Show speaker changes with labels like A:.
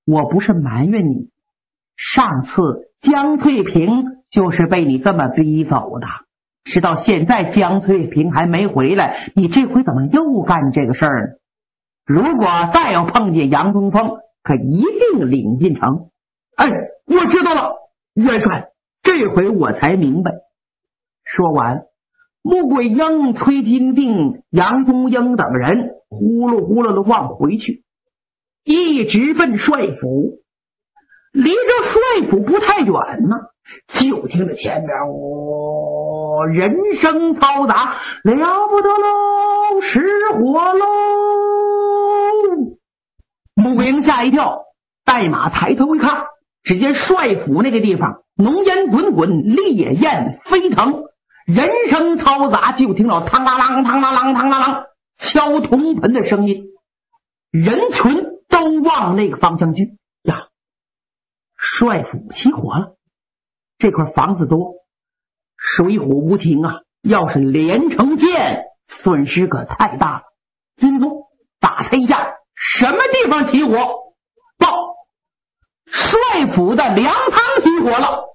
A: 我不是埋怨你，上次江翠萍就是被你这么逼走的，直到现在江翠萍还没回来，你这回怎么又干这个事儿呢？如果再要碰见杨宗峰，可一定领进城。哎，我知道了，元帅，这回我才明白。说完，穆桂英、崔金定、杨宗英等人呼噜呼噜的往回去，一直奔帅府。离这帅府不太远呢，就听着前面人声嘈杂，了不得喽，失火喽！穆桂英吓一跳，带马抬头一看，只见帅府那个地方浓烟滚滚，烈焰飞腾，人声嘈杂，就听到嘡啦啷嘡啦啷嘡啦啷敲铜盆的声音，人群都往那个方向去呀！帅府起火了，这块房子多，水火无情啊！要是连成箭，损失可太大了。军宗，打他一下，什么地方起火？报，帅府的粮仓起火了。